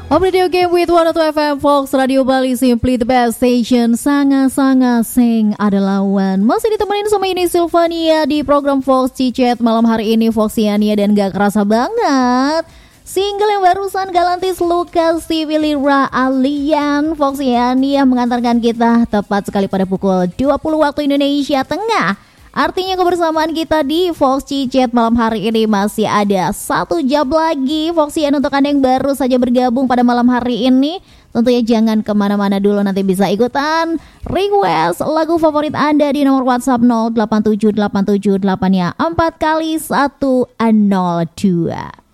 Radio Game with 102 FM Fox Radio Bali, simply the best station. Sangat-sangat sing ada lawan. Masih ditemenin sama ini Silvania di program Fox Cicet malam hari ini. Foxiania dan gak kerasa banget single yang barusan Galantis Lucas Sibilira Alian Foxiania mengantarkan kita tepat sekali pada pukul 20 waktu Indonesia Tengah. Artinya kebersamaan kita di Fox Cicet malam hari ini masih ada 1 jam lagi. Foxian untuk Anda yang baru saja bergabung pada malam hari ini, tentunya jangan kemana-mana dulu, nanti bisa ikutan request lagu favorit Anda di nomor WhatsApp 087878 ya 4 kali 102.